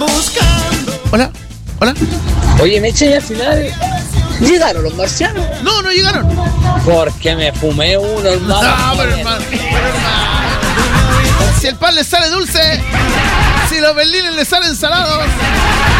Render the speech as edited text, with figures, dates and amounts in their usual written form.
Hola. Oye, Meche, y al final ¿llegaron los marcianos? No llegaron. Porque me fumé uno, hermano. No, pero hermano. Si el pan le sale dulce, si los berlines le salen salados,